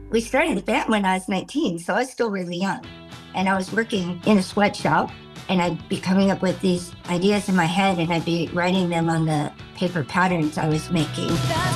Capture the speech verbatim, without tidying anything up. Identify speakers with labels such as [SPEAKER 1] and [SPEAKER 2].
[SPEAKER 1] We started the band when I was nineteen, so I was still really young. And I was working in a sweatshop, and I'd be coming up with these ideas in my head, and I'd be writing them on the paper patterns I was making.